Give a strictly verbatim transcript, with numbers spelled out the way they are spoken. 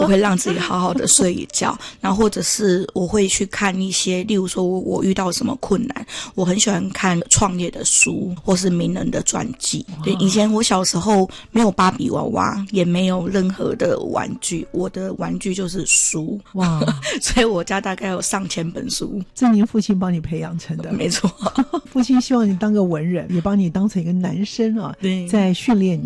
我会让自己好好的睡一觉，然后或者是我会去看一些，例如说我我遇到什么困难，我很喜欢看创业的书或是名人的传记。对，以前我小时候没有芭比娃娃，也没有任何的玩具，我的玩具就是书。哇，所以我家大概有上千本书。 这您父亲帮你培养成的？ 没错。 父亲希望你当个文人，也帮你当成一个男生啊， 对， 在训练你